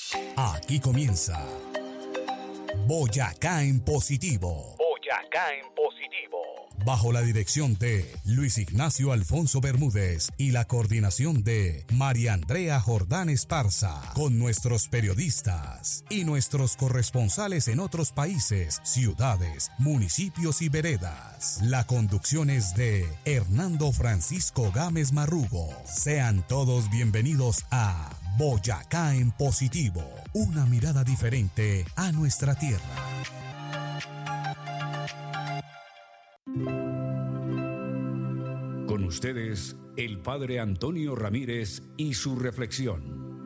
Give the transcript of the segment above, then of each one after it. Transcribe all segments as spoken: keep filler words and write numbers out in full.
Aquí comienza Boyacá en Positivo. Boyacá en Positivo. Bajo la dirección de Luis Ignacio Alfonso Bermúdez y la coordinación de María Andrea Jordán Esparza, con nuestros periodistas y nuestros corresponsales en otros países, ciudades, municipios y veredas. La conducción es de Hernando Francisco Gámez Marrugo. Sean todos bienvenidos a Boyacá en Positivo, una mirada diferente a nuestra tierra. Con ustedes, el padre Antonio Ramírez y su reflexión.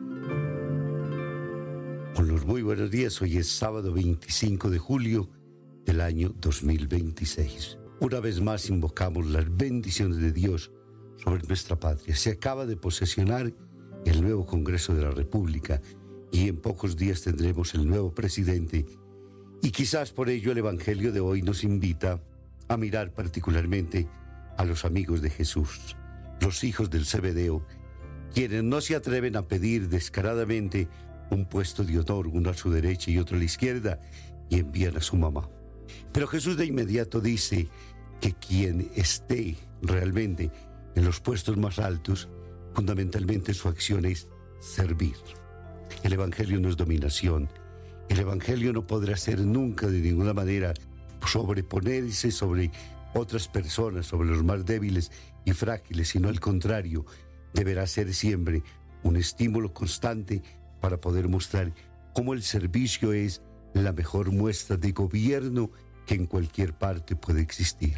Con los muy buenos días, hoy es sábado veinticinco de julio del año dos mil veintiséis. Una vez más invocamos las bendiciones de Dios sobre nuestra patria. Se acaba de posesionar el nuevo Congreso de la República y en pocos días tendremos el nuevo presidente. Y quizás por ello el Evangelio de hoy nos invita a mirar particularmente a los amigos de Jesús, los hijos del Zebedeo, quienes no se atreven a pedir descaradamente un puesto de honor, uno a su derecha y otro a la izquierda, y envían a su mamá. Pero Jesús de inmediato dice que quien esté realmente en los puestos más altos, fundamentalmente su acción es servir. El Evangelio no es dominación. El Evangelio no podrá ser nunca de ninguna manera sobreponerse sobre otras personas, sobre los más débiles y frágiles, sino al contrario, deberá ser siempre un estímulo constante para poder mostrar cómo el servicio es la mejor muestra de gobierno que en cualquier parte puede existir.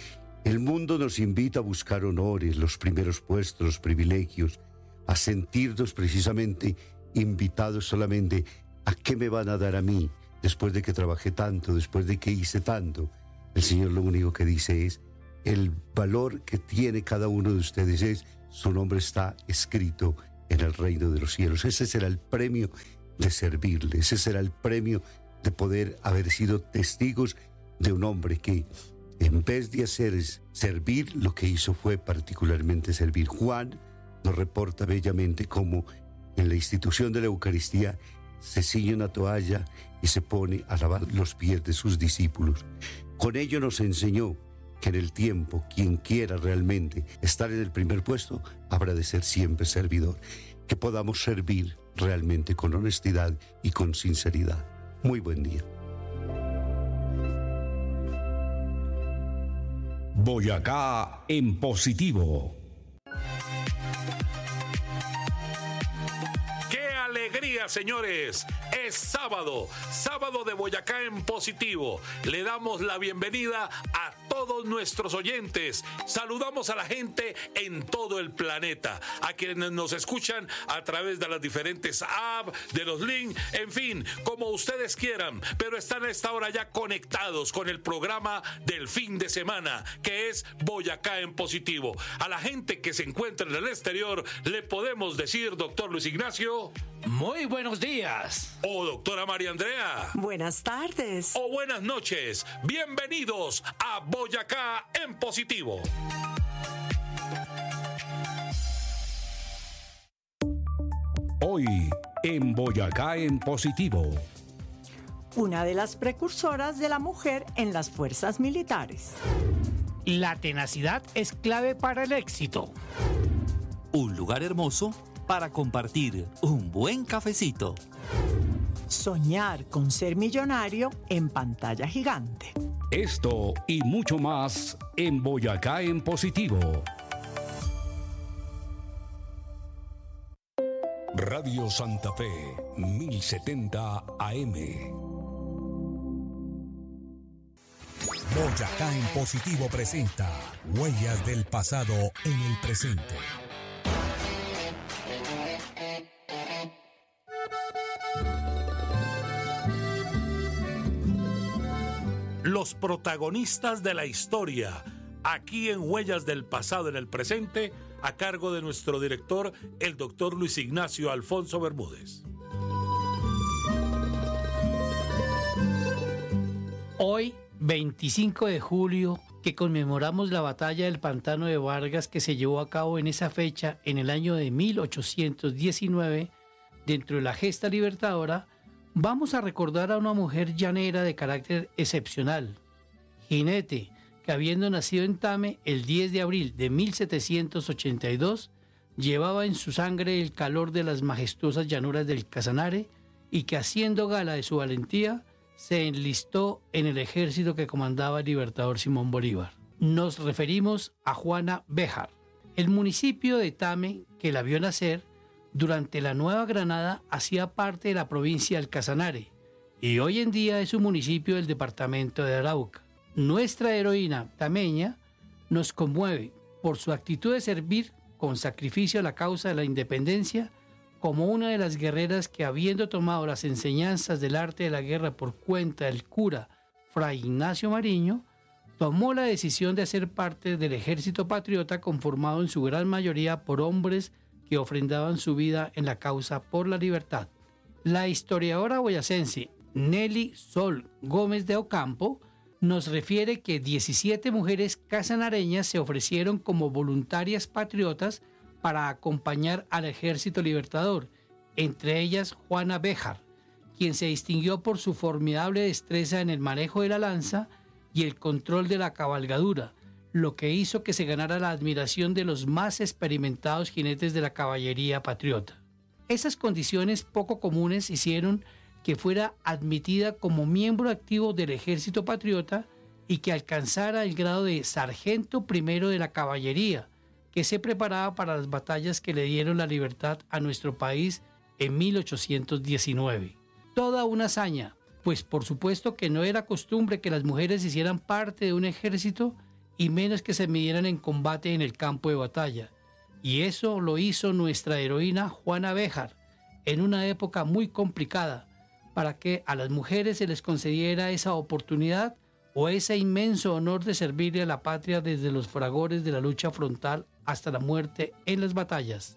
El mundo nos invita a buscar honores, los primeros puestos, los privilegios, a sentirnos precisamente invitados solamente a qué me van a dar a mí después de que trabajé tanto, después de que hice tanto. El Señor lo único que dice es, el valor que tiene cada uno de ustedes es, su nombre está escrito en el reino de los cielos. Ese será el premio de servirle, ese será el premio de poder haber sido testigos de un hombre que, en vez de hacer servir, lo que hizo fue particularmente servir. Juan nos reporta bellamente cómo en la institución de la Eucaristía se ciñe una toalla y se pone a lavar los pies de sus discípulos. Con ello nos enseñó que en el tiempo, quien quiera realmente estar en el primer puesto, habrá de ser siempre servidor. Que podamos servir realmente con honestidad y con sinceridad. Muy buen día. Boyacá en Positivo. Alegría, señores, es sábado, sábado de Boyacá en Positivo. Le damos la bienvenida a todos nuestros oyentes. Saludamos a la gente en todo el planeta, a quienes nos escuchan a través de las diferentes apps, de los links, en fin, como ustedes quieran, pero están a esta hora ya conectados con el programa del fin de semana, que es Boyacá en Positivo. A la gente que se encuentra en el exterior, le podemos decir, doctor Luis Ignacio, muy buenos días. O doctora María Andrea, buenas tardes. O buenas noches. Bienvenidos a Boyacá en Positivo. Hoy en Boyacá en Positivo. Una de las precursoras de la mujer en las fuerzas militares. La tenacidad es clave para el éxito. Un lugar hermoso para compartir un buen cafecito. Soñar con ser millonario en pantalla gigante. Esto y mucho más en Boyacá en Positivo. Radio Santa Fe, mil setenta A M. Boyacá en Positivo presenta Huellas del pasado en el presente. Los protagonistas de la historia, aquí en Huellas del pasado en el presente, a cargo de nuestro director, el doctor Luis Ignacio Alfonso Bermúdez. Hoy, veinticinco de julio, que conmemoramos la batalla del Pantano de Vargas que se llevó a cabo en esa fecha, en el año de mil ochocientos diecinueve, dentro de la gesta libertadora, vamos a recordar a una mujer llanera de carácter excepcional, jinete, que habiendo nacido en Tame el diez de abril de mil setecientos ochenta y dos, llevaba en su sangre el calor de las majestuosas llanuras del Casanare y que, haciendo gala de su valentía, se enlistó en el ejército que comandaba el libertador Simón Bolívar. Nos referimos a Juana Béjar. El municipio de Tame, que la vio nacer, durante la Nueva Granada hacía parte de la provincia del Casanare y hoy en día es un municipio del departamento de Arauca. Nuestra heroína tameña nos conmueve por su actitud de servir con sacrificio a la causa de la independencia como una de las guerreras que, habiendo tomado las enseñanzas del arte de la guerra por cuenta del cura Fray Ignacio Mariño, tomó la decisión de hacer parte del ejército patriota conformado en su gran mayoría por hombres que ofrendaban su vida en la causa por la libertad. La historiadora boyacense Nelly Sol Gómez de Ocampo nos refiere que diecisiete mujeres casanareñas se ofrecieron como voluntarias patriotas para acompañar al ejército libertador, entre ellas Juana Béjar, quien se distinguió por su formidable destreza en el manejo de la lanza y el control de la cabalgadura, lo que hizo que se ganara la admiración de los más experimentados jinetes de la caballería patriota. Esas condiciones poco comunes hicieron que fuera admitida como miembro activo del ejército patriota y que alcanzara el grado de sargento primero de la caballería, que se preparaba para las batallas que le dieron la libertad a nuestro país en mil ochocientos diecinueve. Toda una hazaña, pues por supuesto que no era costumbre que las mujeres hicieran parte de un ejército y menos que se midieran en combate en el campo de batalla. Y eso lo hizo nuestra heroína Juana Béjar en una época muy complicada, para que a las mujeres se les concediera esa oportunidad o ese inmenso honor de servirle a la patria desde los fragores de la lucha frontal hasta la muerte en las batallas.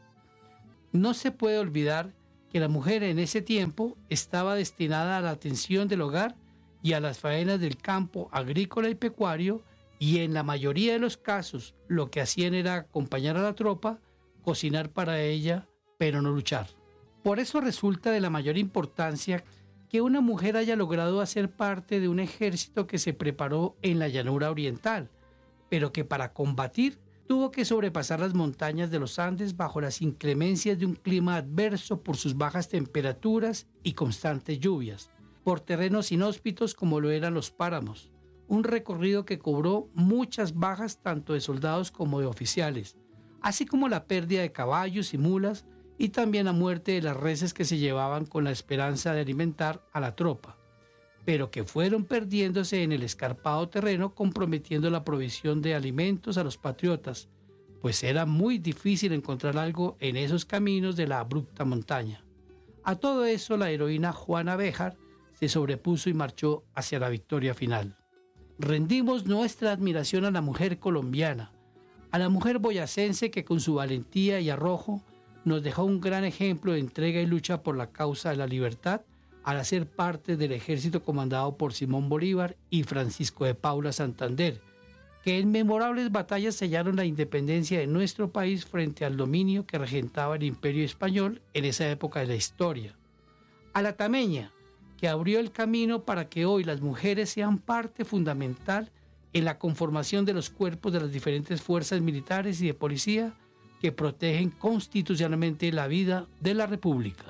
No se puede olvidar que la mujer en ese tiempo estaba destinada a la atención del hogar y a las faenas del campo agrícola y pecuario, y en la mayoría de los casos lo que hacían era acompañar a la tropa, cocinar para ella, pero no luchar. Por eso resulta de la mayor importancia que una mujer haya logrado hacer parte de un ejército que se preparó en la llanura oriental, pero que para combatir tuvo que sobrepasar las montañas de los Andes bajo las inclemencias de un clima adverso por sus bajas temperaturas y constantes lluvias, por terrenos inhóspitos como lo eran los páramos, un recorrido que cobró muchas bajas tanto de soldados como de oficiales, así como la pérdida de caballos y mulas y también la muerte de las reses que se llevaban con la esperanza de alimentar a la tropa, pero que fueron perdiéndose en el escarpado terreno, comprometiendo la provisión de alimentos a los patriotas, pues era muy difícil encontrar algo en esos caminos de la abrupta montaña. A todo eso la heroína Juana Béjar se sobrepuso y marchó hacia la victoria final. Rendimos nuestra admiración a la mujer colombiana, a la mujer boyacense que con su valentía y arrojo nos dejó un gran ejemplo de entrega y lucha por la causa de la libertad al hacer parte del ejército comandado por Simón Bolívar y Francisco de Paula Santander, que en memorables batallas sellaron la independencia de nuestro país frente al dominio que regentaba el Imperio Español en esa época de la historia. A la tameña, que abrió el camino para que hoy las mujeres sean parte fundamental en la conformación de los cuerpos de las diferentes fuerzas militares y de policía que protegen constitucionalmente la vida de la República.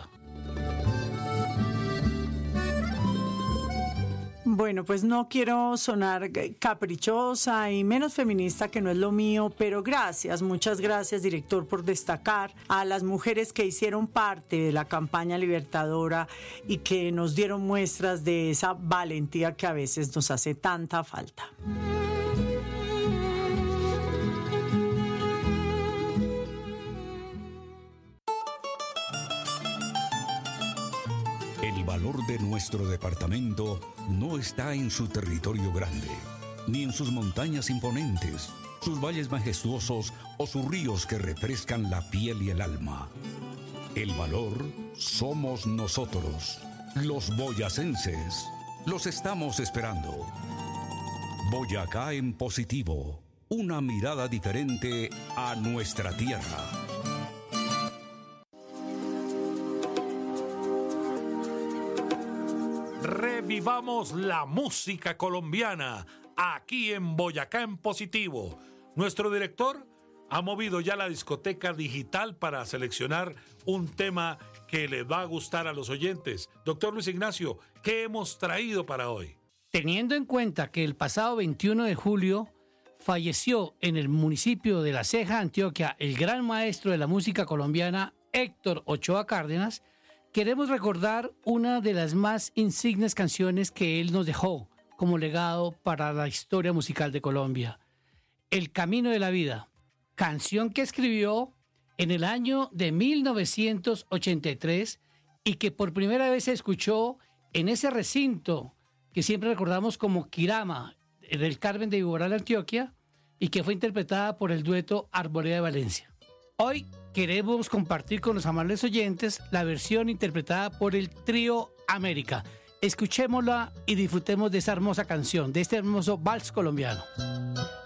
Bueno, pues no quiero sonar caprichosa y menos feminista, que no es lo mío, pero gracias, muchas gracias, director, por destacar a las mujeres que hicieron parte de la campaña libertadora y que nos dieron muestras de esa valentía que a veces nos hace tanta falta. El valor de nuestro departamento no está en su territorio grande, ni en sus montañas imponentes, sus valles majestuosos o sus ríos que refrescan la piel y el alma. El valor somos nosotros, los boyacenses. Los estamos esperando. Boyacá en positivo, una mirada diferente a nuestra tierra. Revivamos la música colombiana aquí en Boyacá en Positivo. Nuestro director ha movido ya la discoteca digital para seleccionar un tema que le va a gustar a los oyentes. Doctor Luis Ignacio, ¿qué hemos traído para hoy? Teniendo en cuenta que el pasado veintiuno de julio falleció en el municipio de La Ceja, Antioquia, el gran maestro de la música colombiana, Héctor Ochoa Cárdenas, queremos recordar una de las más insignes canciones que él nos dejó como legado para la historia musical de Colombia. El Camino de la Vida, canción que escribió en el año de mil novecientos ochenta y tres y que por primera vez se escuchó en ese recinto que siempre recordamos como Quirama, del Carmen de Viboral, Antioquia, y que fue interpretada por el dueto Arboleda de Valencia. Hoy queremos compartir con los amables oyentes la versión interpretada por el Trío América. Escuchémosla y disfrutemos de esa hermosa canción, de este hermoso vals colombiano.